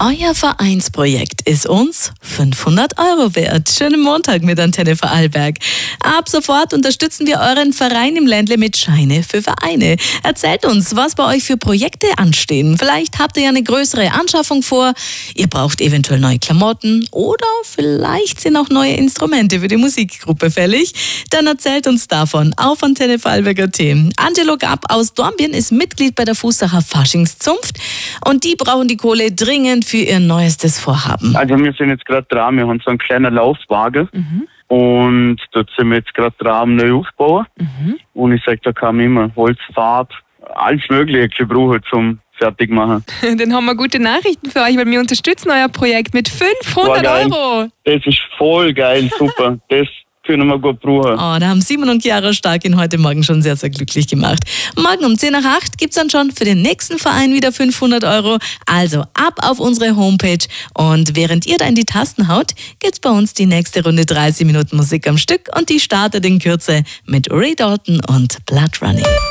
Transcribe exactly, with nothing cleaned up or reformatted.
Euer Vereinsprojekt ist uns fünfhundert Euro wert. Schönen Montag mit Antenne Vorarlberg. Ab sofort unterstützen wir euren Verein im Ländle mit Scheine für Vereine. Erzählt uns, was bei euch für Projekte anstehen. Vielleicht habt ihr ja eine größere Anschaffung vor. Ihr braucht eventuell neue Klamotten oder vielleicht sind auch neue Instrumente für die Musikgruppe fällig. Dann erzählt uns davon auf Antenne Vorarlberger Themen. Angelo Gab aus Dornbirn ist Mitglied bei der Fußacher Faschingszunft und die brauchen die Kohle dringend für ihr neuestes Vorhaben. Also wir sind jetzt gerade dran, wir haben so einen kleinen Laufwagen mhm. und dort sind wir jetzt gerade dran, neu aufbauen. Mhm. Und ich sage, da kann man immer Holz, Farbe, alles Mögliche brauchen zum fertig machen. Dann haben wir gute Nachrichten für euch, weil wir unterstützen euer Projekt mit fünfhundert Euro. Das ist voll geil, super. Das können wir gut brauchen. Oh, da haben Simon und Chiara Stark ihn heute Morgen schon sehr, sehr glücklich gemacht. Morgen um zehn nach acht gibt es dann schon für den nächsten Verein wieder fünfhundert Euro. Also ab auf unsere Homepage. Und während ihr da in die Tasten haut, gibt's bei uns die nächste Runde dreißig Minuten Musik am Stück und die startet in Kürze mit Ray Dalton und Blood Running.